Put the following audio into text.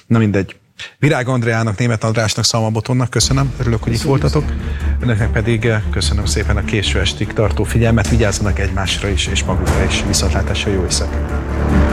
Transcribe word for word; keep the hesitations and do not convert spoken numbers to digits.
Na mindegy. Virág Andreának, Németh Andrásnak, Szalma Botonnak köszönöm, örülök, hogy itt voltatok. Önöknek pedig köszönöm szépen a késő estig tartó figyelmet, vigyázzanak egymásra is, és magukra is. Viszontlátásra, jó éjszakát!